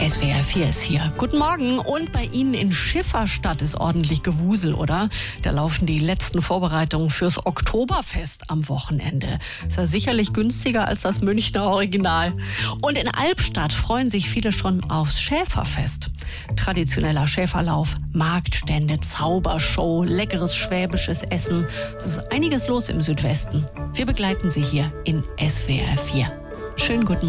SWR 4 ist hier. Guten Morgen. Und bei Ihnen in Schifferstadt ist ordentlich Gewusel, oder? Da laufen die letzten Vorbereitungen fürs Oktoberfest am Wochenende. Ist ja sicherlich günstiger als das Münchner Original. Und in Albstadt freuen sich viele schon aufs Schäferfest. Traditioneller Schäferlauf, Marktstände, Zaubershow, leckeres schwäbisches Essen. Es ist einiges los im Südwesten. Wir begleiten Sie hier in SWR 4. Schönen guten Morgen.